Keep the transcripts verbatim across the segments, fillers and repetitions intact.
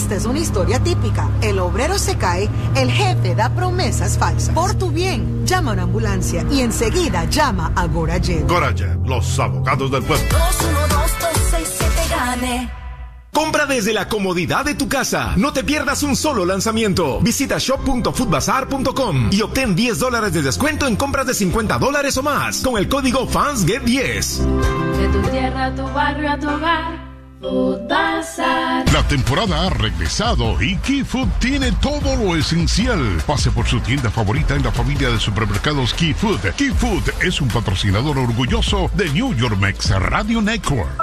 Esta es una historia típica. El obrero se cae, el jefe da promesas falsas. Por tu bien, llama a una ambulancia y enseguida llama a Gorajet. Gorajet, los abogados del pueblo. dos uno dos dos seis siete gane. Compra desde la comodidad de tu casa. No te pierdas un solo lanzamiento. Visita shop punto foodbazar punto com y obtén diez dólares de descuento en compras de cincuenta dólares o más con el código Fans Get diez. De tu tierra a tu barrio a tu hogar, Food Bazar. La temporada ha regresado y Key Food tiene todo lo esencial. Pase por su tienda favorita en la familia de supermercados Key Food. Key Food es un patrocinador orgulloso de New York Mex Radio Network.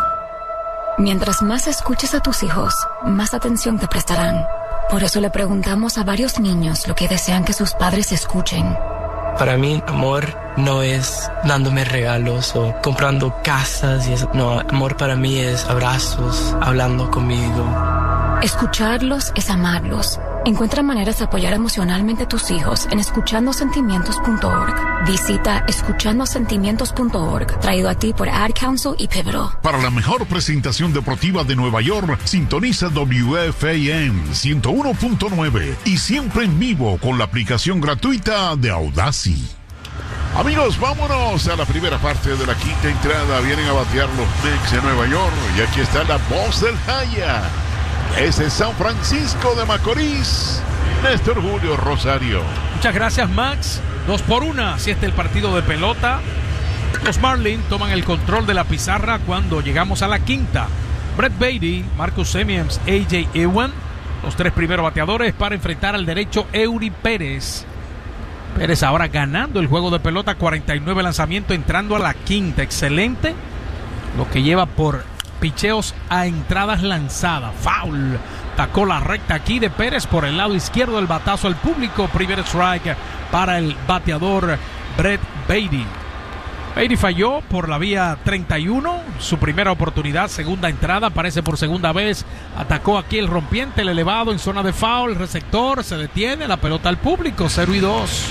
Mientras más escuches a tus hijos, más atención te prestarán. Por eso le preguntamos a varios niños lo que desean que sus padres escuchen. Para mí, amor no es dándome regalos o comprando casas y eso. No, amor para mí es abrazos, hablando conmigo. Escucharlos es amarlos. Encuentra maneras de apoyar emocionalmente a tus hijos en escuchando sentimientos punto org. Visita escuchando sentimientos punto org, traído a ti por Ad Council y Pivotal. Para la mejor presentación deportiva de Nueva York, sintoniza W F A M ciento uno punto nueve y siempre en vivo con la aplicación gratuita de Audacy. Amigos, vámonos a la primera parte de la quinta entrada. Vienen a batear los Knicks de Nueva York y aquí está la voz del Jaya. Ese es San Francisco de Macorís, Néstor Julio Rosario. Muchas gracias, Max. Dos por una, así está el partido de pelota. Los Marlins toman el control de la pizarra cuando llegamos a la quinta. Brett Baty, Marcus Semien, A J Ewan, los tres primeros bateadores para enfrentar al derecho Eury Pérez. Pérez ahora ganando el juego de pelota, cuarenta y nueve lanzamientos, entrando a la quinta. Excelente lo que lleva por picheos a entradas lanzadas. Foul. Tacó la recta aquí de Pérez por el lado izquierdo, el batazo al público. Primer strike para el bateador Brett Baty. Baty falló por la vía treinta y uno. Su primera oportunidad, segunda entrada, aparece por segunda vez. Atacó aquí el rompiente, el elevado en zona de foul. El receptor se detiene, la pelota al público. cero y dos.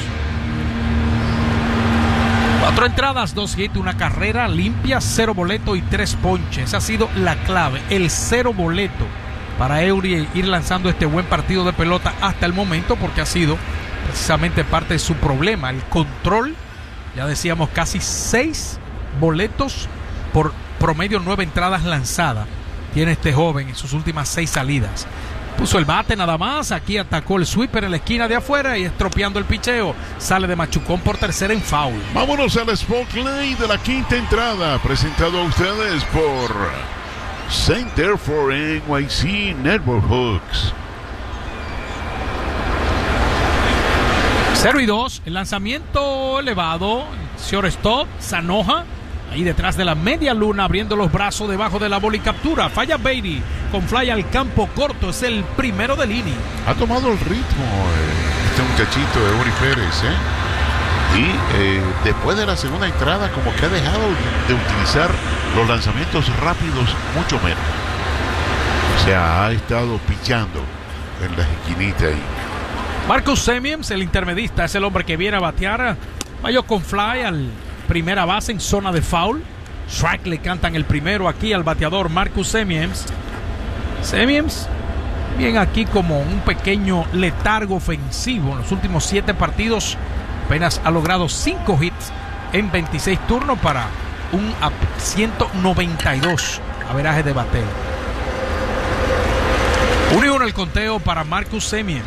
Cuatro entradas, dos hits, una carrera limpia, cero boleto y tres ponches. Esa ha sido la clave, el cero boleto para Eury ir lanzando este buen partido de pelota hasta el momento, porque ha sido precisamente parte de su problema, el control. Ya decíamos, casi seis boletos por promedio, nueve entradas lanzadas tiene este joven en sus últimas seis salidas. Puso el bate nada más, aquí atacó el sweeper en la esquina de afuera y estropeando el picheo. Sale de machucón por tercera en foul. Vámonos al spotlight de la quinta entrada, presentado a ustedes por Center for N Y C Neighborhoods. cero y dos, el lanzamiento elevado, shortstop, Sanoja, ahí detrás de la media luna, abriendo los brazos debajo de la bola y captura. Falla Baty con fly al campo corto, es el primero del inning. Ha tomado el ritmo eh, este muchachito de Eury Pérez, ¿eh? Y eh, después de la segunda entrada, como que ha dejado de utilizar los lanzamientos rápidos mucho menos. O sea, ha estado pichando en la esquinita ahí. Marcus Semien, el intermedista, es el hombre que viene a batear. Vaya con fly al primera base en zona de foul. Strike le cantan el primero aquí al bateador Marcus Semien. Semien, bien aquí como un pequeño letargo ofensivo. En los últimos siete partidos apenas ha logrado cinco hits en veintiséis turnos para un ciento noventa y dos averaje de bateo. uno y uno el conteo para Marcus Semien.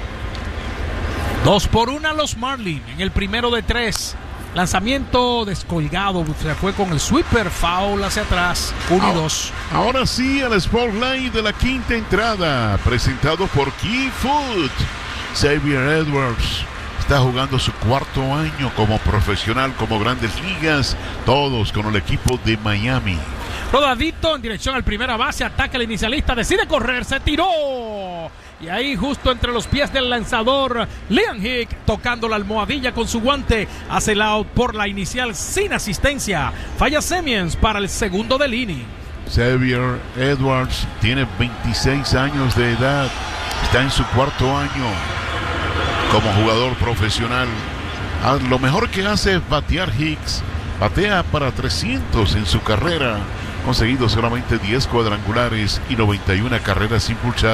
Dos por una los Marlins en el primero de tres. Lanzamiento descolgado, se fue con el sweeper, foul hacia atrás, uno y dos. Ahora sí, el spotlight de la quinta entrada, presentado por Key Food. Xavier Edwards está jugando su cuarto año como profesional, como Grandes Ligas, todos con el equipo de Miami. Rodadito en dirección al primera base, ataca el inicialista, decide correr, se tiró. Y ahí justo entre los pies del lanzador, Liam Hick tocando la almohadilla con su guante, hace el out por la inicial sin asistencia. Falla Semien para el segundo del inning. Xavier Edwards tiene veintiséis años de edad, está en su cuarto año como jugador profesional. Lo mejor que hace es batear. Hicks batea para trescientos en su carrera, conseguido solamente diez cuadrangulares y noventa y una carreras impulsadas.